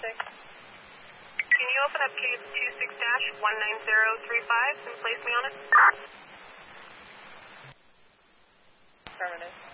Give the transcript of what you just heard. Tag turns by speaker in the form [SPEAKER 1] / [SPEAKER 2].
[SPEAKER 1] Can you open up case 26-19035 and place me on it?
[SPEAKER 2] Affirmative.